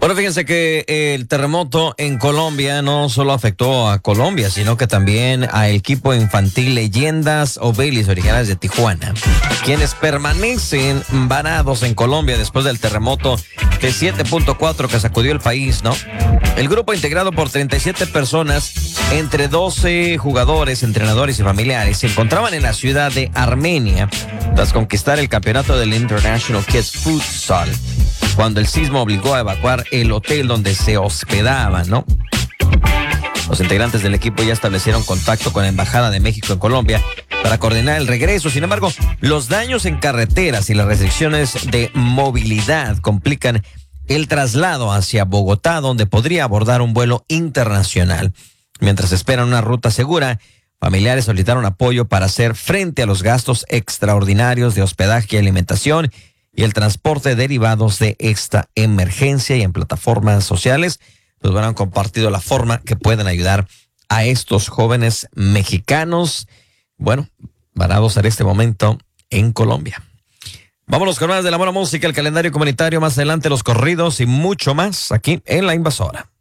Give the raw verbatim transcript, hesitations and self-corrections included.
Bueno, fíjense que el terremoto en Colombia no solo afectó a Colombia, sino que también al equipo infantil Leyendas Obelis, originales de Tijuana, quienes permanecen varados en Colombia después del terremoto de siete punto cuatro que sacudió el país, ¿no? El grupo, integrado por treinta y siete personas, entre doce jugadores, entrenadores y familiares, se encontraban en la ciudad de Armenia tras conquistar el campeonato del International Kids Futsal, cuando el sismo obligó a evacuar el hotel donde se hospedaban, ¿no? Los integrantes del equipo ya establecieron contacto con la Embajada de México en Colombia para coordinar el regreso. Sin embargo, los daños en carreteras y las restricciones de movilidad complican el traslado hacia Bogotá, donde podría abordar un vuelo internacional. Mientras esperan una ruta segura, familiares solicitaron apoyo para hacer frente a los gastos extraordinarios de hospedaje y alimentación y el transporte derivados de esta emergencia. Y en plataformas sociales pues bueno, han compartido la forma que pueden ayudar a estos jóvenes mexicanos, bueno, varados en este momento en Colombia. Vámonos con más de la buena música, el calendario comunitario, más adelante los corridos y mucho más aquí en La Invasora.